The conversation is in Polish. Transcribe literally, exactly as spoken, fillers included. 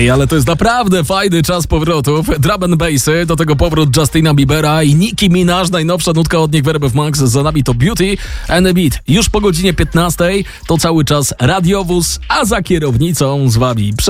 Ej, ale to jest naprawdę fajny czas powrotów. Drum and bassy, do tego powrót Justina Biebera i Nicki Minaj, najnowsza nutka od nich w R M F Max. Za nami to Beauty and a Beat. Już po godzinie piętnastej to cały czas radiowóz, a za kierownicą z wami